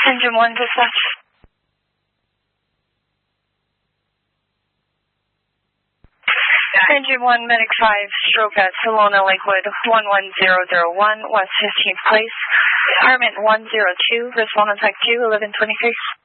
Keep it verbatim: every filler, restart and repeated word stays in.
Engine one, dispatch. Engine one, Medic five, stroke at Solona Lakewood, one one zero zero one, West fifteenth Place. Permit one zero two, respondent type two, eleven twenty-three.